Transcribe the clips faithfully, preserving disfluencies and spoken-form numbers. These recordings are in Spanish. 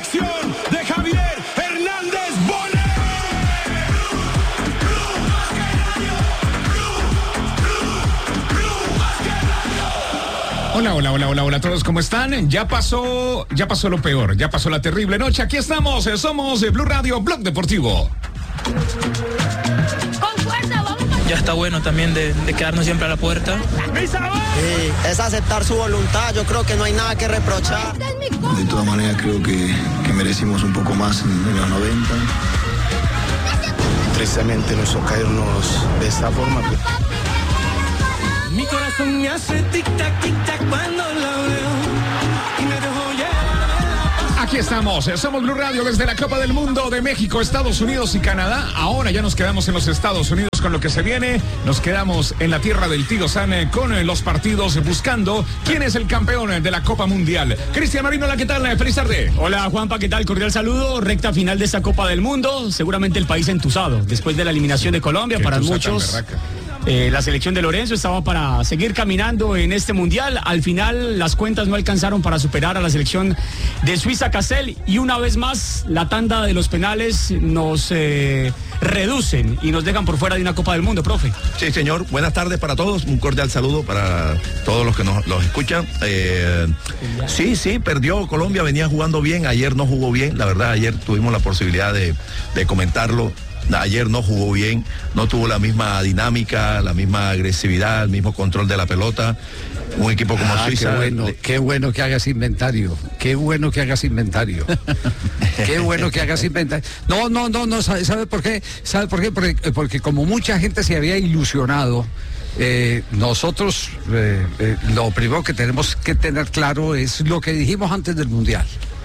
dirección de Javier Hernández Bonet. Hola, hola, hola, hola, hola a todos, ¿cómo están? Ya pasó, ya pasó lo peor, ya pasó la terrible noche. Aquí estamos, eh, somos eh, Blue Radio, Blog Deportivo. Con fuerza, vamos. Ya está bueno también de, de quedarnos siempre a la puerta. Sí, es aceptar su voluntad, yo creo que no hay nada que reprochar. De todas maneras creo que, que merecimos un poco más en, en los noventa. Tristemente nos hizo caernos de esta forma. Mi corazón me hace tic-tac, tic-tac cuando la veo y me dejo llevar. Aquí estamos, eh, somos Blue Radio desde la Copa del Mundo de México, Estados Unidos y Canadá. Ahora ya nos quedamos en los Estados Unidos con lo que se viene. Nos quedamos en la tierra del Tío San eh, con eh, los partidos buscando quién es el campeón eh, de la Copa Mundial. Cristian Marino, ¿qué tal? Eh, feliz tarde. Hola Juanpa, ¿qué tal? Cordial saludo. Recta final de esta Copa del Mundo. Seguramente el país entusado después de la eliminación de Colombia. Para muchos. Eh, la selección de Lorenzo estaba para seguir caminando en este mundial. Al final las cuentas no alcanzaron para superar a la selección de Suiza Castel y una vez más la tanda de los penales nos eh, reducen y nos dejan por fuera de una Copa del Mundo, profe. Sí, señor. Buenas tardes para todos. Un cordial saludo para todos los que nos los escuchan. Eh, sí, sí, perdió Colombia, venía jugando bien. Ayer no jugó bien. La verdad, ayer tuvimos la posibilidad de, de comentarlo. Ayer no jugó bien, no tuvo la misma dinámica, la misma agresividad, el mismo control de la pelota. Un equipo como ah, Suiza. Qué bueno, le... qué bueno que hagas inventario. Qué bueno que hagas inventario. Qué bueno que hagas inventario. No, no, no, no, ¿sabe, sabe por qué? ¿Sabe por qué? Porque, porque como mucha gente se había ilusionado, eh, nosotros eh, eh, lo primero que tenemos que tener claro es lo que dijimos antes del Mundial.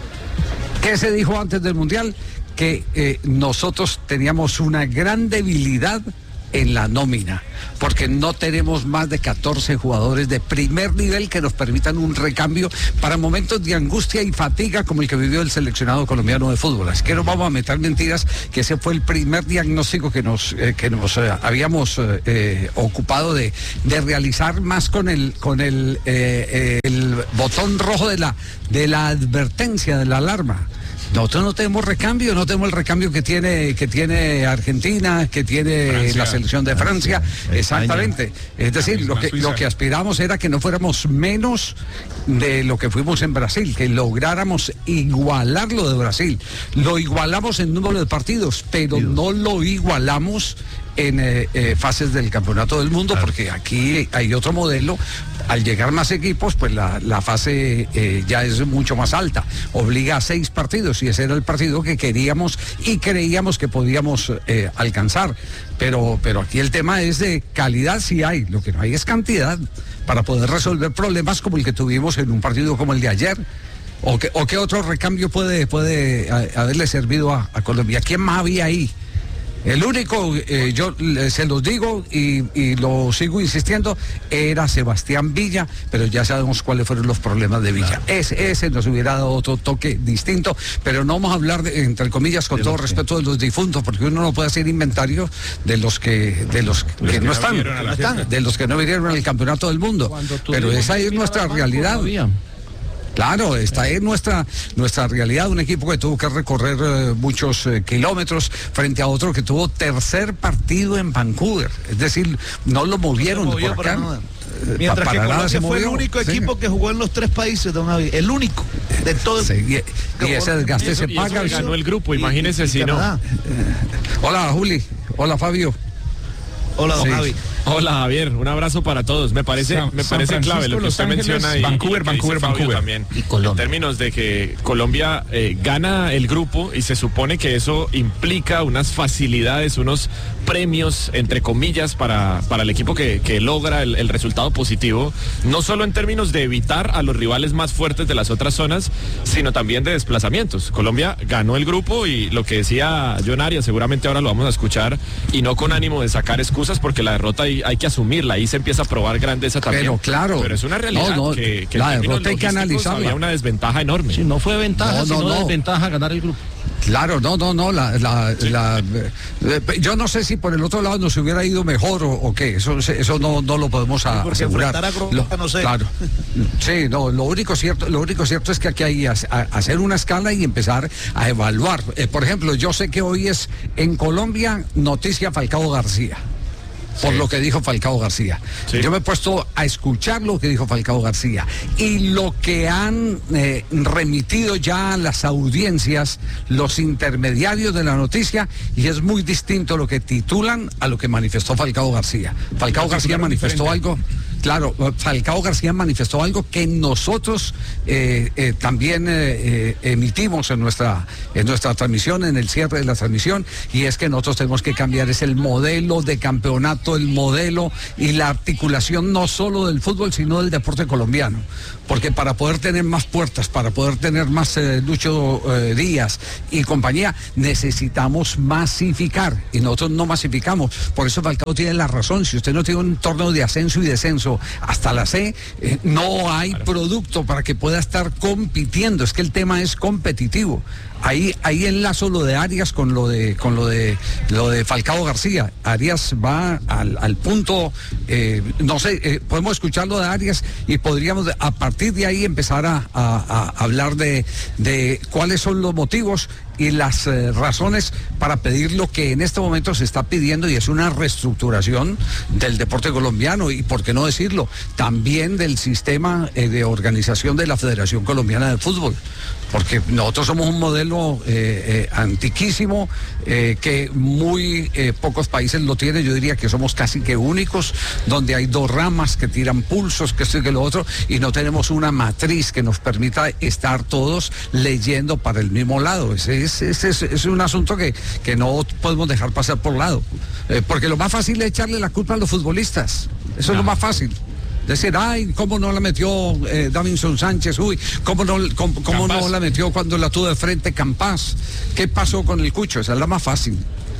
¿Qué se dijo antes del Mundial? Que eh, nosotros teníamos una gran debilidad en la nómina, porque no tenemos más de catorce jugadores de primer nivel que nos permitan un recambio para momentos de angustia y fatiga como el que vivió el seleccionado colombiano de fútbol. Así que no vamos a meter mentiras, que ese fue el primer diagnóstico que nos, eh, que nos eh, habíamos eh, ocupado de, de realizar, más con el, con el, eh, eh, el botón rojo de la, de la advertencia, de la alarma. Nosotros no tenemos recambio, no tenemos el recambio que tiene que tiene Argentina, que tiene Francia, la selección de Francia, Francia exactamente. España, es decir, lo que, lo que aspiramos era que no fuéramos menos de lo que fuimos en Brasil, que lográramos igualar lo de Brasil. Lo igualamos en número de partidos, pero no lo igualamos en eh, eh, fases del Campeonato del Mundo, claro, porque aquí hay otro modelo. Al llegar más equipos, pues la, la fase eh, ya es mucho más alta, obliga a seis partidos y ese era el partido que queríamos y creíamos que podíamos eh, alcanzar, pero, pero aquí el tema es de calidad, sí hay, lo que no hay es cantidad para poder resolver problemas como el que tuvimos en un partido como el de ayer. ¿O qué, o qué otro recambio puede, puede haberle servido a, a Colombia? ¿Quién más había ahí? El único, eh, yo se los digo y, y lo sigo insistiendo, era Sebastián Villa, pero ya sabemos cuáles fueron los problemas de Villa. Claro. Ese, ese nos hubiera dado otro toque distinto, pero no vamos a hablar, de, entre comillas, con todo respeto, de los difuntos, porque uno no puede hacer inventario de los que, de los que, que no, no están, no están de los que no vinieron al Campeonato del Mundo. Pero esa es nuestra realidad. Claro, está en nuestra nuestra realidad, un equipo que tuvo que recorrer eh, muchos eh, kilómetros frente a otro que tuvo tercer partido en Vancouver, es decir, no lo movieron no de por acá. Nada. Mientras que Colombia fue el único sí. equipo que jugó en los tres países, don Javi, el único de todo el... Sí, y, y ese desgaste y eso, se paga. Y eso ganó el grupo, imagínense si no. Eh, hola Juli, hola Fabio. Hola don sí. Javi. Hola Javier, un abrazo para todos. Me parece, San, me parece clave lo que usted Ángeles, menciona y, Vancouver, y Vancouver, Vancouver también. Y Colombia. En términos de que Colombia eh, gana el grupo y se supone que eso implica unas facilidades, unos premios, entre comillas, para, para el equipo que, que logra el, el resultado positivo, no solo en términos de evitar a los rivales más fuertes de las otras zonas, sino también de desplazamientos. Colombia ganó el grupo y lo que decía John Arias, seguramente ahora lo vamos a escuchar, y no con ánimo de sacar excusas, porque la derrota hay, hay que asumirla, ahí se empieza a probar grandeza también. Pero claro. Pero es una realidad no, no, que, que la en derrota hay que logísticos analizarla. había una desventaja enorme. Si no fue ventaja, No, no, sino no. desventaja ganar el grupo. Claro, no, no, no, la, la, la, eh, yo no sé si por el otro lado nos hubiera ido mejor o, o qué, eso, eso no, no lo podemos a, Porque asegurar. enfrentar a Croacia, Lo- no sé. Claro, sí, no, lo único cierto, lo único cierto es que aquí hay que hacer una escala y empezar a evaluar. Eh, por ejemplo, yo sé que hoy es en Colombia noticia Falcao García. Por Sí. lo que dijo Falcao García. Sí. Yo me he puesto a escuchar lo que dijo Falcao García y lo que han eh, remitido ya las audiencias, los intermediarios de la noticia, y es muy distinto lo que titulan a lo que manifestó Falcao García. Falcao Lo García titularon manifestó diferente. algo. Claro, Falcao García manifestó algo que nosotros eh, eh, también eh, eh, emitimos en nuestra, en nuestra transmisión, en el cierre de la transmisión, y es que nosotros tenemos que cambiar, es el modelo de campeonato, el modelo y la articulación no solo del fútbol, sino del deporte colombiano. Porque para poder tener más puertas, para poder tener más eh, Lucho eh, Díaz y compañía, necesitamos masificar, y nosotros no masificamos. Por eso Falcao tiene la razón, si usted no tiene un torneo de ascenso y descenso hasta la C, eh, no hay claro. producto para que pueda estar compitiendo. Es que el tema es competitivo. Ahí, ahí enlazo lo de Arias con lo de con lo de lo de Falcao García. Arias va al, al punto, eh, no sé, eh, podemos escuchar lo de Arias y podríamos a partir de ahí empezar a, a, a hablar de, de cuáles son los motivos y las eh, razones para pedir lo que en este momento se está pidiendo, y es una reestructuración del deporte colombiano y, por qué no decirlo, también del sistema eh, de organización de la Federación Colombiana de Fútbol, porque nosotros somos un modelo eh, eh, antiquísimo eh, que muy eh, pocos países lo tienen. Yo diría que somos casi que únicos, donde hay dos ramas que tiran pulsos, que esto y que lo otro, y no tenemos una matriz que nos permita estar todos leyendo para el mismo lado. Ese Es, es, es, es un asunto que, que no podemos dejar pasar por lado, eh, porque lo más fácil es echarle la culpa a los futbolistas. Eso no. es lo más fácil. Decir, ay, cómo no la metió eh, Davinson Sánchez, uy, cómo no, cómo, cómo no la metió cuando la tuvo de frente Campás. ¿Qué pasó con el Cucho? Esa es la más fácil.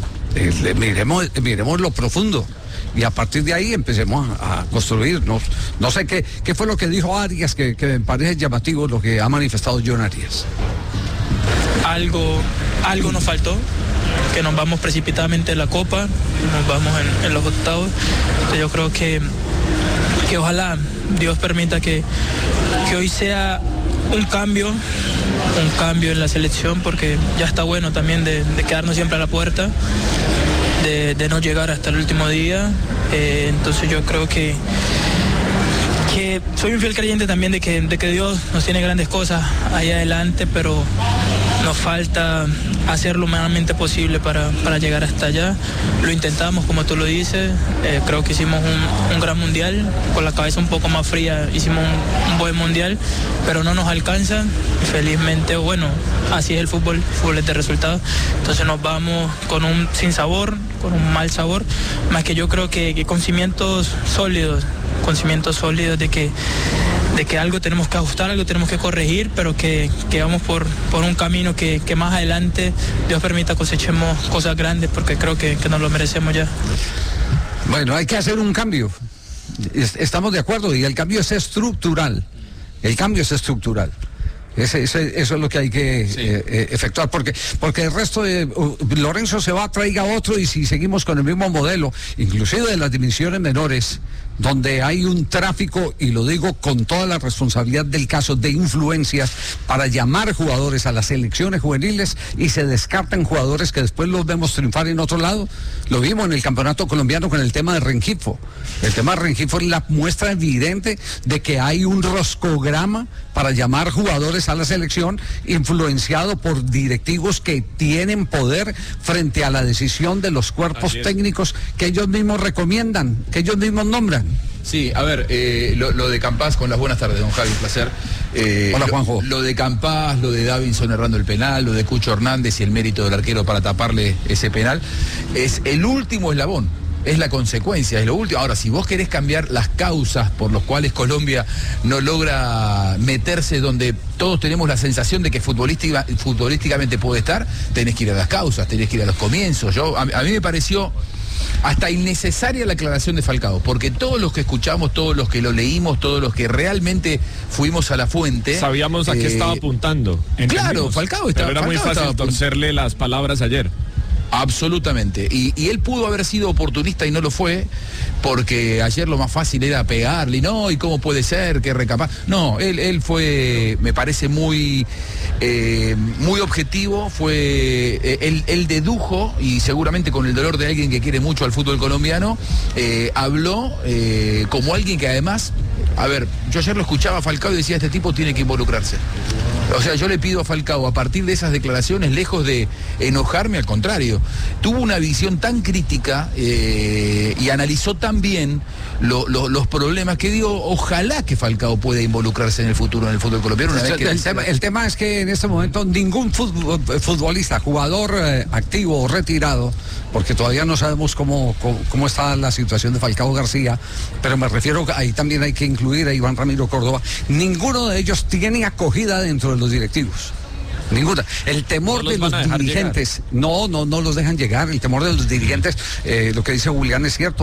Eh, miremos, miremos lo profundo. Y a partir de ahí empecemos a, a construir. No, no sé qué, qué fue lo que dijo Arias, que, que me parece llamativo lo que ha manifestado John Arias. Algo, algo nos faltó, que nos vamos precipitadamente en la Copa, nos vamos en, en los octavos. Entonces yo creo que, que ojalá Dios permita que, que hoy sea un cambio, un cambio en la selección, porque ya está bueno también de, de quedarnos siempre a la puerta, de, de no llegar hasta el último día. Eh, entonces yo creo que que soy un fiel creyente también de que, de que Dios nos tiene grandes cosas ahí adelante, pero nos falta hacer lo humanamente posible para, para llegar hasta allá. Lo intentamos, como tú lo dices, eh, creo que hicimos un, un gran mundial, con la cabeza un poco más fría hicimos un, un buen mundial, pero no nos alcanza, felizmente, bueno, así es el fútbol, el fútbol es de resultados, entonces nos vamos con un sinsabor, con un mal sabor, más que yo creo que, que con cimientos sólidos, con cimientos sólidos de que, de que algo tenemos que ajustar, algo tenemos que corregir, pero que, que vamos por, por un camino que, que más adelante Dios permita cosechemos cosas grandes, porque creo que, que nos lo merecemos ya. Bueno, hay que hacer un cambio, estamos de acuerdo, y el cambio es estructural, el cambio es estructural. Ese, ese, eso es lo que hay que sí. eh, eh, efectuar, porque porque el resto de uh, Lorenzo se va, traiga otro, y si seguimos con el mismo modelo, inclusive de las dimensiones menores, donde hay un tráfico, y lo digo con toda la responsabilidad del caso, de influencias para llamar jugadores a las selecciones juveniles, y se descartan jugadores que después los vemos triunfar en otro lado. Lo vimos en el campeonato colombiano con el tema de Rengifo. El tema de Rengifo es la muestra evidente de que hay un roscograma para llamar jugadores a la selección, influenciado por directivos que tienen poder frente a la decisión de los cuerpos técnicos que ellos mismos recomiendan, que ellos mismos nombran. Sí, a ver, eh, lo, lo de Campás, con las buenas tardes, don Javi, un placer. Eh, Hola, Juanjo. Lo, lo de Campás, lo de Davinson errando el penal, lo de Cucho Hernández y el mérito del arquero para taparle ese penal, es el último eslabón. Es la consecuencia, es lo último. Ahora, si vos querés cambiar las causas por las cuales Colombia no logra meterse donde todos tenemos la sensación de que futbolística, futbolísticamente puede estar, tenés que ir a las causas, tenés que ir a los comienzos. Yo, a, a mí me pareció hasta innecesaria la aclaración de Falcao, porque todos los que escuchamos, todos los que lo leímos, todos los que realmente fuimos a la fuente... Sabíamos a qué eh, estaba apuntando. Claro, Entendimos. Falcao estaba... Pero era muy Falcao fácil estaba torcerle las palabras ayer. Absolutamente. Y, y él pudo haber sido oportunista y no lo fue, porque ayer lo más fácil era pegarle, y no, y cómo puede ser, que recapaz. No, él, él fue, me parece muy, eh, muy objetivo, fue, eh, él, él dedujo, y seguramente con el dolor de alguien que quiere mucho al fútbol colombiano, eh, habló eh, como alguien que además, a ver, yo ayer lo escuchaba a Falcao y decía, este tipo tiene que involucrarse. O sea, yo le pido a Falcao, a partir de esas declaraciones, lejos de enojarme, al contrario, tuvo una visión tan crítica eh, y analizó tan bien lo, lo, los problemas que digo, ojalá que Falcao pueda involucrarse en el futuro, en el fútbol colombiano. Una vez que el, tema, el tema es que en este momento ningún futbolista, jugador eh, activo o retirado, porque todavía no sabemos cómo, cómo, cómo está la situación de Falcao García, pero me refiero, ahí también hay que incluir a Iván Ramiro Córdoba, ninguno de ellos tiene acogida dentro de los directivos. Ninguna. El temor no de los dirigentes, llegar. no, no, no los dejan llegar. El temor de los dirigentes, eh, lo que dice Julián es cierto.